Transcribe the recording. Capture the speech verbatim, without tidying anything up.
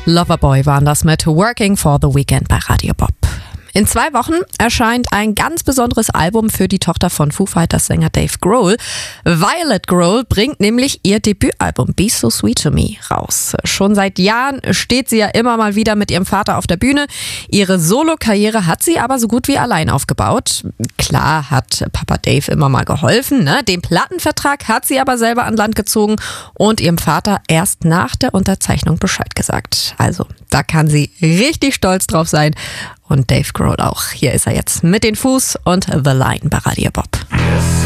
Loverboy waren das mit Working for the Weekend bei Radio Bob. In zwei Wochen erscheint ein ganz besonderes Album für die Tochter von Foo Fighters Sänger Dave Grohl. Violet Grohl bringt nämlich ihr Debütalbum Be So Sweet To Me raus. Schon seit Jahren steht sie ja immer mal wieder mit ihrem Vater auf der Bühne. Ihre Solo-Karriere hat sie aber so gut wie allein aufgebaut. Klar hat Papa Dave immer mal geholfen, ne? Den Plattenvertrag hat sie aber selber an Land gezogen und ihrem Vater erst nach der Unterzeichnung Bescheid gesagt. Also da kann sie richtig stolz drauf sein. Und Dave Grohl auch. Hier ist er jetzt mit den Foos und The Line bei Radio Bob.